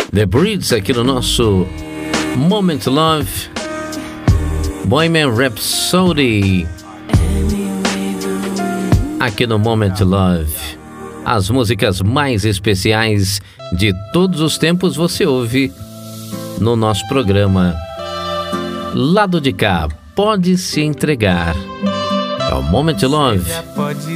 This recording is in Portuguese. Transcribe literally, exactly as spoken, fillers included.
The Breeds aqui no nosso Moment Love. Bohemian Rhapsody aqui no Moment Love. As músicas mais especiais de todos os tempos você ouve no nosso programa. Lado de cá, pode se entregar. É o Moment Love.